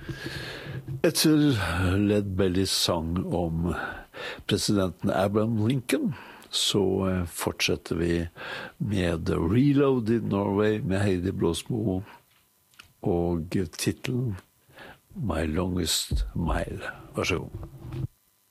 Etter Led Bellies sang om presidenten Abraham Lincoln, så fortsetter vi med Reloaded Norway med Heidi Blåsmo og titelen My Longest Mile. Vær så god.